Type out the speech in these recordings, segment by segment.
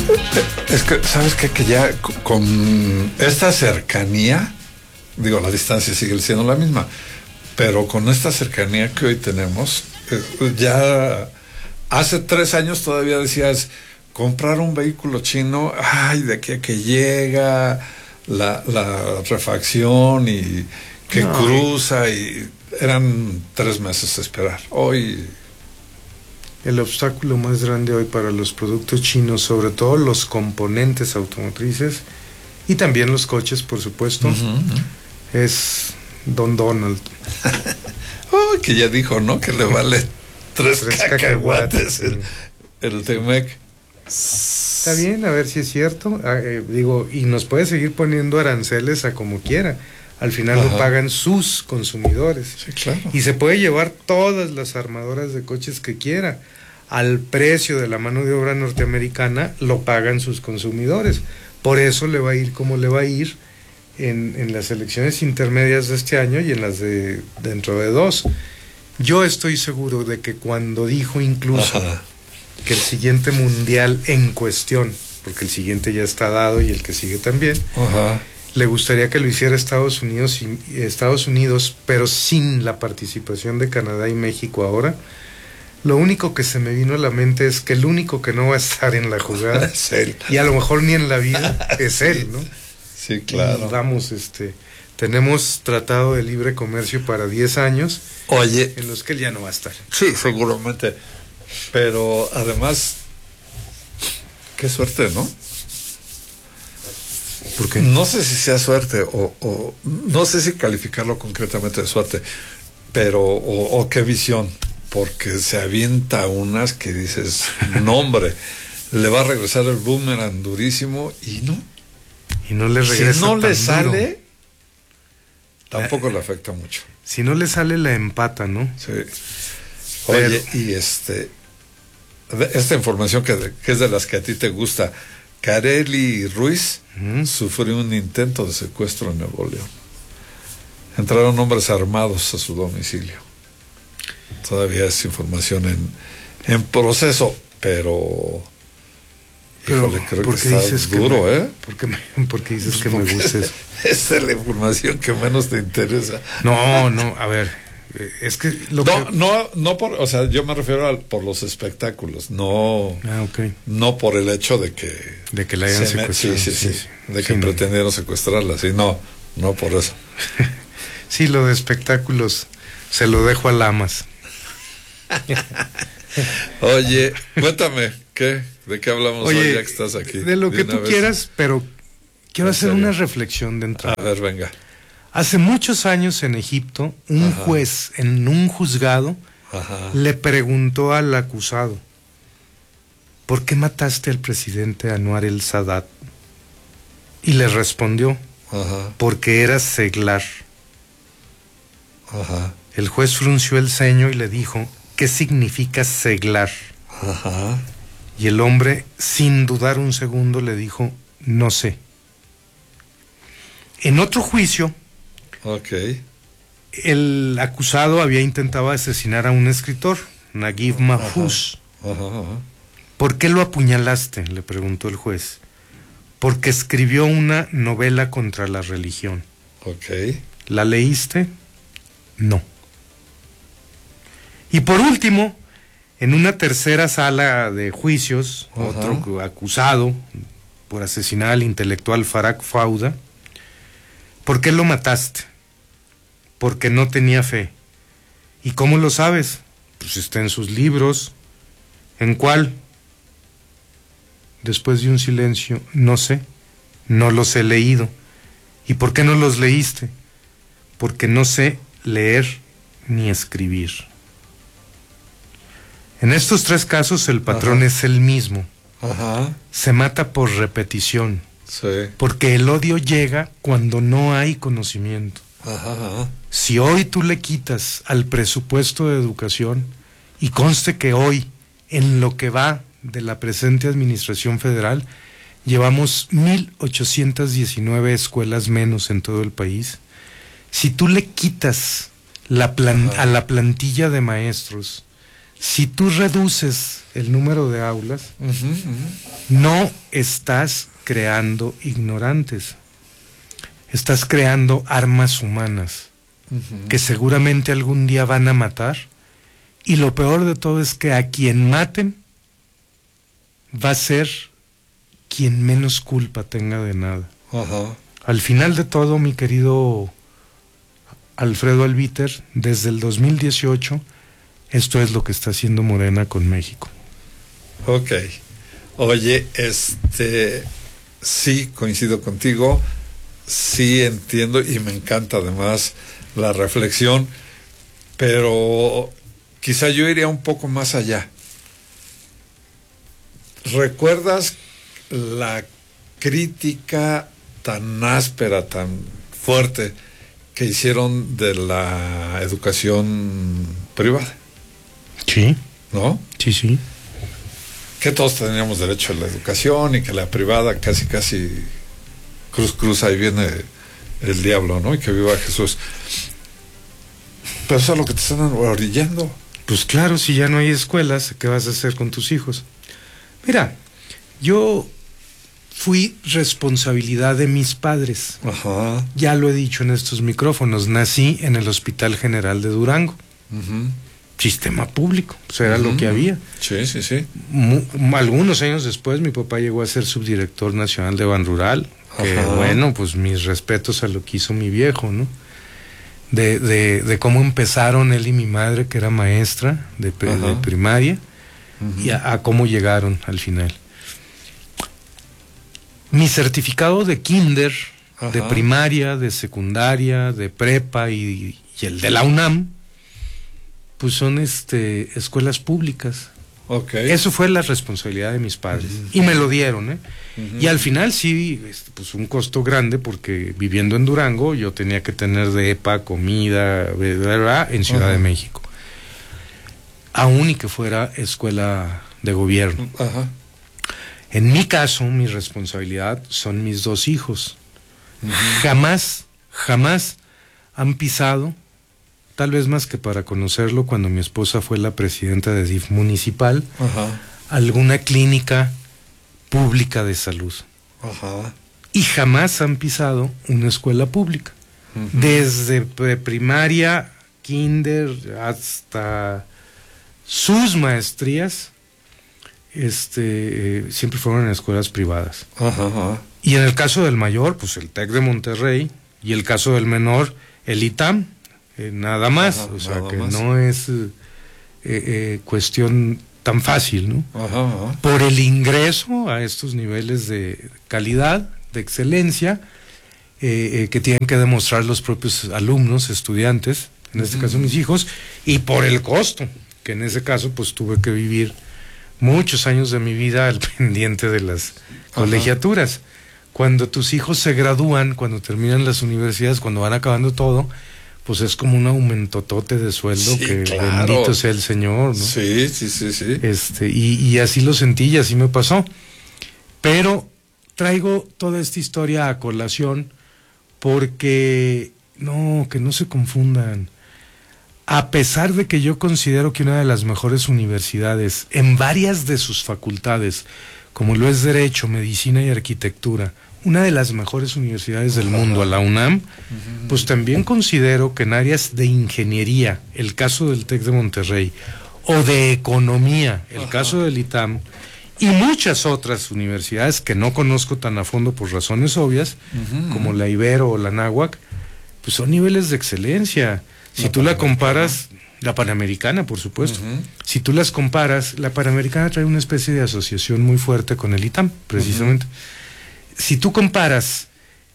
Es que, ¿sabes qué? Que ya con esta cercanía, digo, la distancia sigue siendo la misma, pero con esta cercanía que hoy tenemos, ya hace 3 años todavía decías, comprar un vehículo chino, ay, de aquí a que llega la refacción y que cruza, y eran 3 meses de esperar. Hoy... El obstáculo más grande hoy para los productos chinos, sobre todo los componentes automotrices y también los coches, por supuesto, es Don Donald. Oh, que ya dijo, ¿no? Que le vale 3 cacahuates el Temec. Está bien, a ver si es cierto. Digo, y nos puede seguir poniendo aranceles a como quiera. Al final lo pagan sus consumidores. Sí, claro. Y se puede llevar todas las armadoras de coches que quiera. Al precio de la mano de obra norteamericana lo pagan sus consumidores. Por eso le va a ir como le va a ir en las elecciones intermedias de este año y en las de dentro de 2. Yo estoy seguro de que cuando dijo incluso que el siguiente mundial en cuestión, porque el siguiente ya está dado y el que sigue también, le gustaría que lo hiciera Estados Unidos, pero sin la participación de Canadá y México ahora. Lo único que se me vino a la mente es que el único que no va a estar en la jugada es él. Y a lo mejor ni en la vida es él, ¿no? Sí, claro. Y vamos, tenemos tratado de libre comercio para 10 años. Oye, en los que él ya no va a estar. Sí, seguramente. Pero además, qué suerte, ¿no? ¿Por qué? No sé si sea suerte o no sé si calificarlo concretamente de suerte, pero o qué visión, porque se avienta unas que dices, no hombre, le va a regresar el boomerang durísimo y no le regresa. Si no le duro. sale, tampoco le afecta mucho. Si no le sale, la empata, ¿no? Sí. Oye, y esta información que es de las que a ti te gusta, Carely Ruiz sufrió un intento de secuestro en Nuevo León. Entraron hombres armados a su domicilio. Todavía es información en proceso, pero híjole, creo que está duro, ¿eh? ¿Por qué dices que me gusta eso? Esa es la información que menos te interesa. No, a ver, es que no por, o sea, yo me refiero por los espectáculos, no por el hecho de que la hayan secuestrado. Sí, de que pretendieron secuestrarla, sí, no por eso. Sí, lo de espectáculos se lo dejo a Lamas. Oye, cuéntame, ¿de qué hablamos hoy ya que estás aquí? De lo que tú quieras, pero quiero hacer una reflexión de entrada. A ver, venga. Hace muchos años en Egipto, un juez en un juzgado le preguntó al acusado, ¿por qué mataste al presidente Anwar el Sadat? Y le respondió, porque era seglar. El juez frunció el ceño y le dijo, ¿qué significa seglar? Y el hombre, sin dudar un segundo, le dijo, no sé. En otro juicio, el acusado había intentado asesinar a un escritor, Naguib Mahfouz. ¿Por qué lo apuñalaste?, le preguntó el juez. Porque escribió una novela contra la religión. ¿La leíste? No. Y por último, en una tercera sala de juicios, otro acusado por asesinar al intelectual Farag Fawda. ¿Por qué lo mataste? Porque no tenía fe. ¿Y cómo lo sabes? Pues está en sus libros. ¿En cuál? Después de un silencio, no sé, no los he leído. ¿Y por qué no los leíste? Porque no sé leer ni escribir. En estos 3 casos el patrón es el mismo. Se mata por repetición. Porque el odio llega cuando no hay conocimiento. Si hoy tú le quitas al presupuesto de educación, y conste que hoy, en lo que va de la presente administración federal, llevamos 1,819 escuelas menos en todo el país. Si tú le quitas a la plantilla de maestros Si tú reduces el número de aulas, no estás creando ignorantes, estás creando armas humanas que seguramente algún día van a matar, y lo peor de todo es que a quien maten va a ser quien menos culpa tenga de nada. Al final de todo, mi querido Alfredo Albiter, desde el 2018, esto es lo que está haciendo Morena con México. Ok. Oye, sí, coincido contigo, sí entiendo y me encanta además la reflexión, pero quizá yo iría un poco más allá. ¿Recuerdas la crítica tan áspera, tan fuerte que hicieron de la educación privada? Sí. ¿No? Sí, sí. Que todos teníamos derecho a la educación y que la privada casi cruz, ahí viene el diablo, ¿no? Y que viva Jesús. Pero eso es lo que te están orillando. Pues claro, si ya no hay escuelas, ¿qué vas a hacer con tus hijos? Mira, yo fui responsabilidad de mis padres. Ajá. Ya lo he dicho en estos micrófonos, nací en el Hospital General de Durango. Sistema público, pues era lo que había. Sí, sí, sí. Algunos años después mi papá llegó a ser subdirector nacional de Ban Rural, que bueno, pues mis respetos a lo que hizo mi viejo, ¿no? De cómo empezaron él y mi madre, que era maestra de primaria, y a cómo llegaron al final. Mi certificado de kinder, de primaria, de secundaria, de prepa y el de la UNAM, pues son escuelas públicas. Okay. Eso fue la responsabilidad de mis padres. Y me lo dieron, ¿eh? Y al final sí, pues un costo grande, porque viviendo en Durango yo tenía que tener depa, comida, en Ciudad de México. Aún y que fuera escuela de gobierno. En mi caso, mi responsabilidad son mis 2 hijos. Jamás han pisado, tal vez más que para conocerlo, cuando mi esposa fue la presidenta de DIF municipal, alguna clínica pública de salud. Y jamás han pisado una escuela pública. Desde primaria, kinder, hasta sus maestrías, siempre fueron en escuelas privadas. Y en el caso del mayor, pues el TEC de Monterrey, y el caso del menor, el ITAM. Nada más, o sea que no es cuestión tan fácil, ¿no? Por el ingreso a estos niveles de calidad, de excelencia, que tienen que demostrar los propios alumnos, estudiantes, en este caso mis hijos, y por el costo, que en ese caso pues tuve que vivir muchos años de mi vida al pendiente de las colegiaturas. Cuando tus hijos se gradúan, cuando terminan las universidades, cuando van acabando todo, pues es como un aumentotote de sueldo, que claro, bendito sea el Señor, ¿no? Sí. Y así lo sentí y así me pasó. Pero traigo toda esta historia a colación porque, que no se confundan. A pesar de que yo considero que una de las mejores universidades, en varias de sus facultades, como lo es Derecho, Medicina y Arquitectura, una de las mejores universidades del mundo, la UNAM, pues también considero que en áreas de ingeniería, el caso del TEC de Monterrey, o de economía, el caso del ITAM, y muchas otras universidades que no conozco tan a fondo por razones obvias, como la Ibero o la Anáhuac, pues son niveles de excelencia. Si tú la comparas, la Panamericana, por supuesto, si tú las comparas, la Panamericana trae una especie de asociación muy fuerte con el ITAM, precisamente. Si tú comparas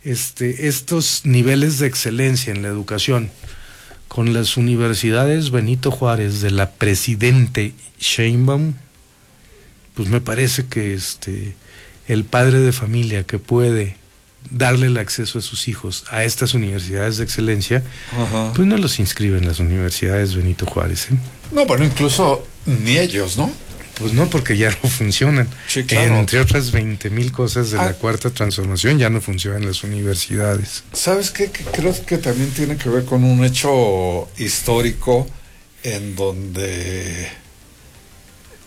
estos niveles de excelencia en la educación con las universidades Benito Juárez de la presidente Sheinbaum, pues me parece que el padre de familia que puede darle el acceso a sus hijos a estas universidades de excelencia, pues no los inscribe en las universidades Benito Juárez, ¿eh? No, bueno, incluso ni ellos, ¿no? Pues no, porque ya no funcionan. Sí, claro. Entre otras 20,000 cosas de la cuarta transformación, ya no funcionan las universidades. ¿Sabes qué? Que creo que también tiene que ver con un hecho histórico en donde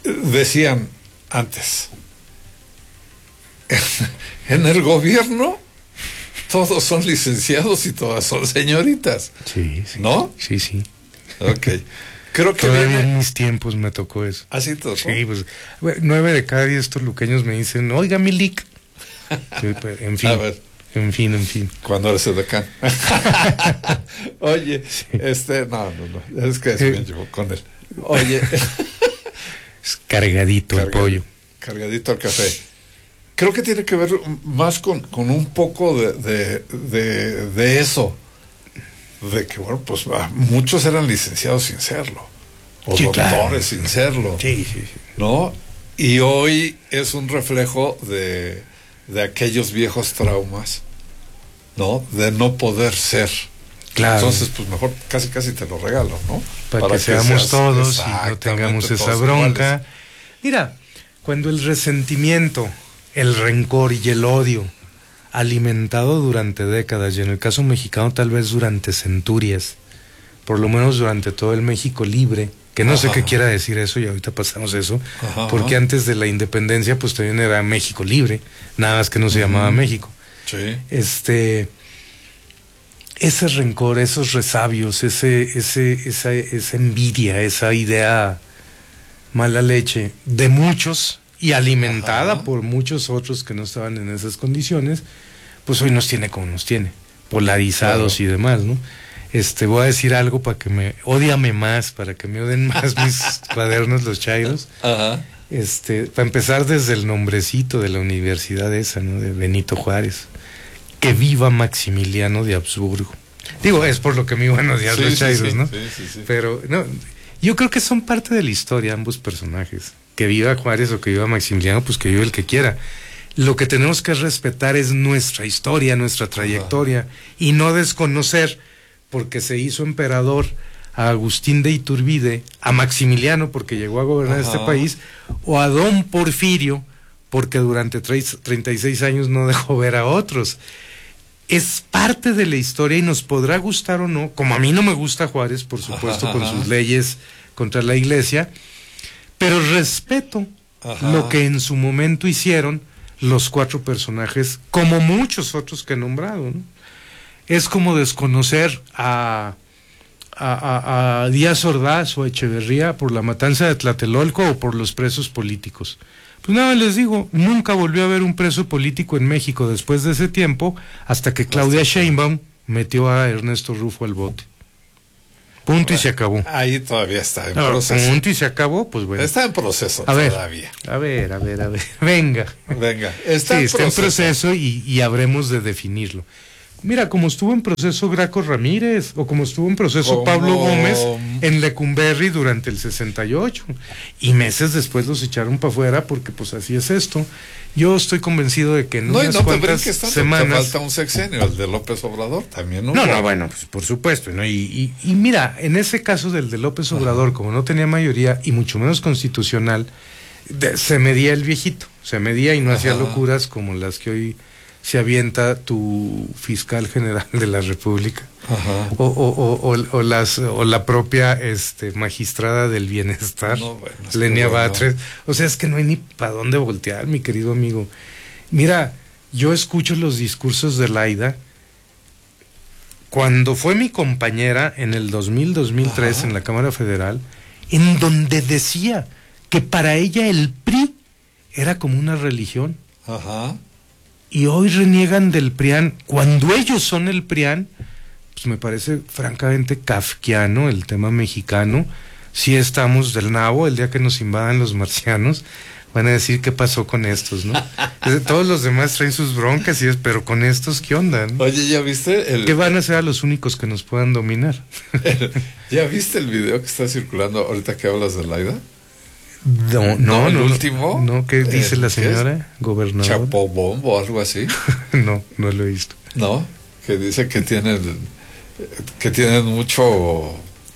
decían antes, en el gobierno todos son licenciados y todas son señoritas. Sí, ¿no? Sí. Ok. Creo que todavía en mis tiempos me tocó eso. ¿Así tocó? Sí, pues 9 de cada 10 toluqueños me dicen, oiga, Milik. Sí, pues, en fin. A ver. En fin. Cuando eres edecán. Oye, sí. No. Es que me llevo con él. Oye. Es cargadito el pollo. Cargadito el café. Creo que tiene que ver más con un poco de eso. De que, bueno, pues muchos eran licenciados sin serlo. O sí, doctores claro. sin serlo. Sí. ¿No? Y hoy es un reflejo de aquellos viejos traumas, ¿no? De no poder ser. Claro. Entonces, pues mejor casi te lo regalo, ¿no? Para que seamos todos y no tengamos esa bronca. Iguales. Mira, cuando el resentimiento, el rencor y el odio, alimentado durante décadas, y en el caso mexicano tal vez durante centurias, por lo menos durante todo el México libre, que no sé qué quiera decir eso, y ahorita pasamos eso, porque antes de la independencia pues también era México libre, nada más que no se llamaba México. Sí. Ese rencor, esos resabios, esa envidia, esa idea mala leche de muchos y alimentada por muchos otros que no estaban en esas condiciones, pues hoy nos tiene como nos tiene, polarizados y demás, ¿no? Voy a decir algo para que ódiame más, para que me odien más mis cuadernos, los chairos. Para empezar desde el nombrecito de la universidad esa, ¿no? De Benito Juárez. Que viva Maximiliano de Habsburgo. Digo, es por lo que me iban a odiar los chairos, ¿no? Sí. Pero, no, yo creo que son parte de la historia ambos personajes. Que viva Juárez o que viva Maximiliano, pues que viva el que quiera. Lo que tenemos que respetar es nuestra historia, nuestra trayectoria, y no desconocer, porque se hizo emperador a Agustín de Iturbide, a Maximiliano porque llegó a gobernar este país, o a Don Porfirio porque durante 36 años no dejó ver a otros. Es parte de la historia y nos podrá gustar o no, como a mí no me gusta Juárez, por supuesto, con sus leyes contra la iglesia, pero respeto lo que en su momento hicieron los 4 personajes, como muchos otros que he nombrado, ¿no? Es como desconocer a Díaz Ordaz o a Echeverría por la matanza de Tlatelolco o por los presos políticos. Pues nada, les digo, nunca volvió a haber un preso político en México después de ese tiempo, hasta que Claudia Sheinbaum metió a Ernesto Rufo al bote. Punto y se acabó. Ahí todavía está en proceso. Punto y se acabó, pues bueno. Está en proceso todavía. A ver. Venga. Está en proceso y habremos de definirlo. Mira, como estuvo en proceso Graco Ramírez, o como estuvo en proceso Pablo Gómez en Lecumberri durante el 68, y meses después los echaron para afuera porque pues así es esto. Yo estoy convencido de que en unas cuantas semanas... Te falta un sexenio, el de López Obrador también, ¿no? No, bueno, pues por supuesto, ¿no? Y mira, en ese caso del de López Obrador, como no tenía mayoría, y mucho menos constitucional, se medía el viejito, y no hacía locuras como las que hoy se avienta tu fiscal general de la República, o la propia magistrada del bienestar, Lenia Batres. O sea, es que no hay ni para dónde voltear, mi querido amigo. Mira, yo escucho los discursos de Laida cuando fue mi compañera en el 2000-2003 en la Cámara Federal, en donde decía que para ella el PRI era como una religión. Y hoy reniegan del PRIAN, cuando ellos son el PRIAN. Pues me parece francamente kafkiano el tema mexicano. Si estamos del nabo, el día que nos invadan los marcianos, van a decir qué pasó con estos, ¿no? Todos los demás traen sus broncas, pero con estos, ¿qué onda, no? Oye, ¿ya viste ¿Qué van a ser a los únicos que nos puedan dominar? ¿Ya viste el video que está circulando ahorita que hablas de Laida? No, el último. No, ¿qué dice la señora gobernadora? Chapobombo o algo así. No lo he visto. No, que dice que tienen mucho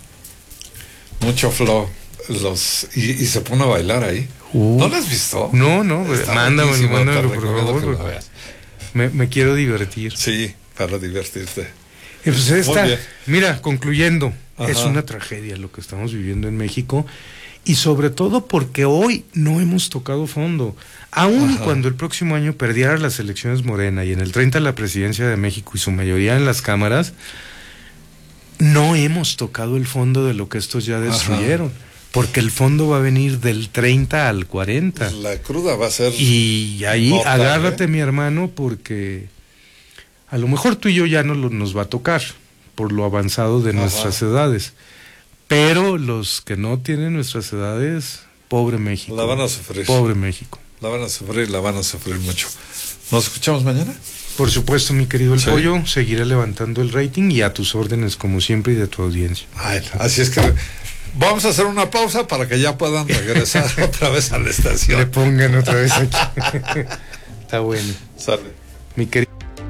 flow y se pone a bailar ahí. ¿No lo has visto? No, mándamelo, por favor. Me quiero divertir. Sí, para divertirte. Pues mira, concluyendo, es una tragedia lo que estamos viviendo en México. y sobre todo porque hoy no hemos tocado fondo. Aún y cuando el próximo año perdiera las elecciones Morena y en el 30 la presidencia de México y su mayoría en las cámaras, no hemos tocado el fondo de lo que estos ya destruyeron. Porque el fondo va a venir del 30 al 40. La cruda va a ser... Y ahí mortal, agárrate, mi hermano, porque a lo mejor tú y yo ya no nos va a tocar por lo avanzado de nuestras edades. Pero los que no tienen nuestras edades, pobre México. La van a sufrir. Pobre México. La van a sufrir mucho. ¿Nos escuchamos mañana? Por supuesto, mi querido El Pollo, seguiré levantando el rating y a tus órdenes como siempre y de tu audiencia. Ay, así es que... Vamos a hacer una pausa para que ya puedan regresar otra vez a la estación. Le pongan otra vez aquí. Está bueno. Sale. Mi querido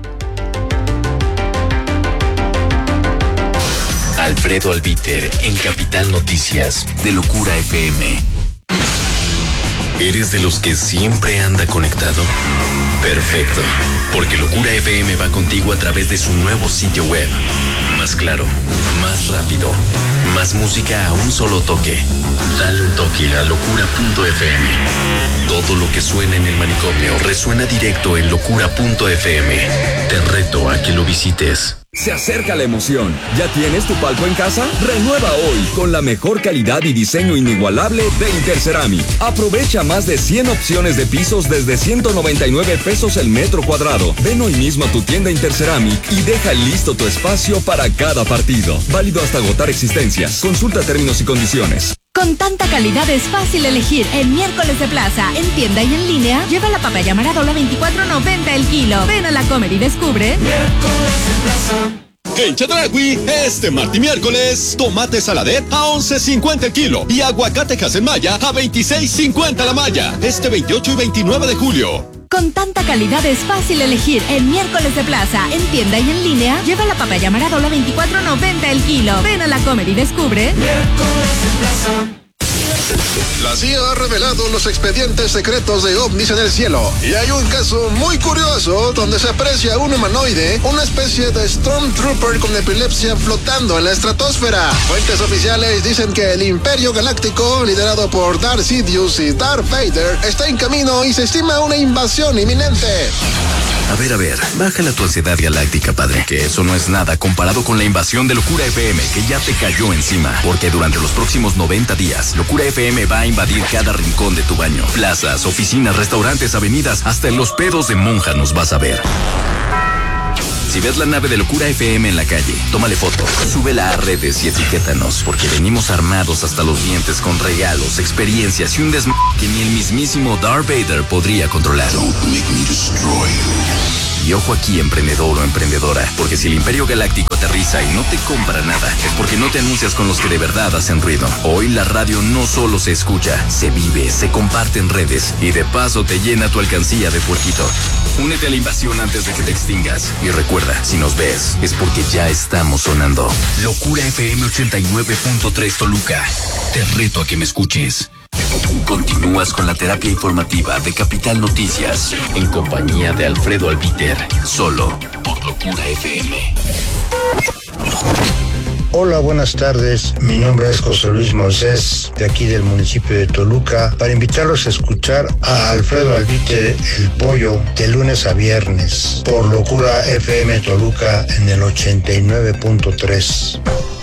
Alfredo Albiter en Capital Noticias de Locura FM. ¿Eres de los que siempre anda conectado? Perfecto, porque Locura FM va contigo a través de su nuevo sitio web. Más claro, más rápido, más música a un solo toque. Dale un toque a locura.fm. Todo lo que suena en el manicomio resuena directo en locura.fm. Te reto a que lo visites. Se acerca la emoción. ¿Ya tienes tu palco en casa? Renueva hoy con la mejor calidad y diseño inigualable de Interceramic. Aprovecha más de 100 opciones de pisos desde 199 pesos el metro cuadrado. Ven hoy mismo a tu tienda Interceramic y deja listo tu espacio para cada partido. Válido hasta agotar existencias. Consulta términos y condiciones. Con tanta calidad es fácil elegir en Miércoles de Plaza. En tienda y en línea, lleva la papaya Maradola 24.90 el kilo. Ven a la Comer y descubre. Miércoles de Plaza. En Chedraui, este martes y miércoles, tomate saladet a 11.50 el kilo y aguacate Hasenmaya a 26.50 la malla. Este 28 y 29 de julio. Con tanta calidad es fácil elegir en Miércoles de Plaza. En tienda y en línea, lleva la papaya Maradola 24.90 el kilo. Ven a la Comer y descubre. Miércoles de Plaza. La CIA ha revelado los expedientes secretos de ovnis en el cielo. Y hay un caso muy curioso donde se aprecia un humanoide, una especie de Stormtrooper con epilepsia flotando en la estratosfera. Fuentes oficiales dicen que el Imperio Galáctico, liderado por Darth Sidious y Darth Vader, está en camino y se estima una invasión inminente. A ver, bájala tu ansiedad galáctica, padre, que eso no es nada comparado con la invasión de Locura FM que ya te cayó encima, porque durante los próximos 90 días, Locura FM va a invadir cada rincón de tu baño, plazas, oficinas, restaurantes, avenidas, hasta en los pedos de monja nos vas a ver. Si ves la nave de Locura FM en la calle, tómale foto, súbela a redes y etiquétanos, porque venimos armados hasta los dientes con regalos, experiencias y un desmadre que ni el mismísimo Darth Vader podría controlar. Don't make me destroy you. Y ojo aquí, emprendedor o emprendedora, porque si el Imperio Galáctico aterriza y no te compra nada, es porque no te anuncias con los que de verdad hacen ruido. Hoy la radio no solo se escucha, se vive, se comparte en redes y de paso te llena tu alcancía de puerquito. Únete a la invasión antes de que te extingas. Y recuerda, si nos ves, es porque ya estamos sonando. Locura FM 89.3 Toluca. Te reto a que me escuches. Continúas con la terapia informativa de Capital Noticias, en compañía de Alfredo Albiter, solo por Locura FM. Hola, buenas tardes. Mi nombre es José Luis Moisés, de aquí del municipio de Toluca, para invitarlos a escuchar a Alfredo Albiter, El Pollo, de lunes a viernes, por Locura FM Toluca en el 89.3.